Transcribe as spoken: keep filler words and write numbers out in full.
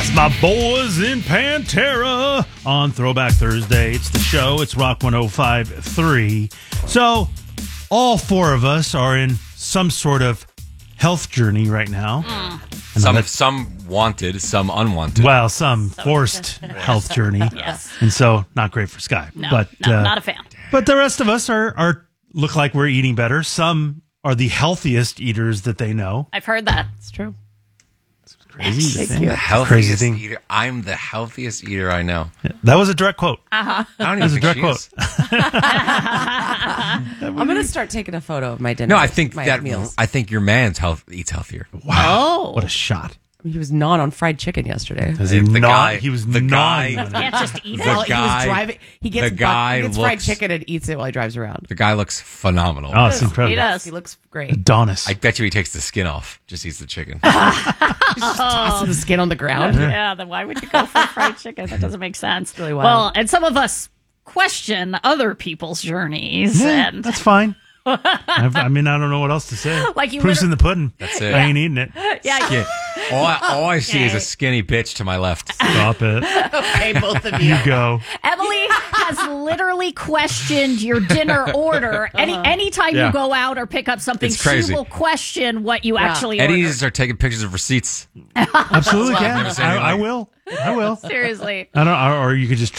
It's my boys in Pantera on Throwback Thursday. It's the show. It's Rock one oh five point three. So, all four of us are in some sort of health journey right now. Mm. Some some wanted, some unwanted. Well, some forced health journey. Yes. And so, not great for Sky. No, but, no uh, not a fan. But the rest of us are, are look like we're eating better. Some are the healthiest eaters that they know. I've heard that. It's true. Crazy. I'm the Crazy healthiest thing. eater. I'm the healthiest eater I know. That was a direct quote. Uh-huh. I don't That was a even direct think she quote. is. I'm going to start taking a photo of my dinner. No, I think my that meals. I think your man's health eats healthier. Wow. Oh. What a shot. He was not on fried chicken yesterday. Is he The not? guy- he was the not. guy- even- Can't just eat The it. Well, he guy- was driving. He gets, the guy he gets fried looks- chicken and eats it while he drives around. The guy looks phenomenal. Oh, it's He incredible. does. He looks great. Adonis. I bet you he takes the skin off. Just eats the chicken. Tossing the skin on the ground. Yeah, then why would you go for fried chicken? That doesn't make sense. really wild. Well, and some of us question other people's journeys. yeah, and that's fine. I've, I mean, I don't know what else to say. Like you Proof's liter- in the pudding. That's it. I ain't eating it. yeah, Yeah. All I, all I see is a Okay. skinny bitch to my left. Stop it. Okay, both of you. You go. Emily has literally questioned your dinner order. Any anytime Yeah. you go out or pick up something, It's crazy. she will question what you actually Eddie needs to ordered. start taking pictures of receipts. Absolutely I've can. never seen I, anything I like it. will. I will. Seriously. I don't. Or, or you could just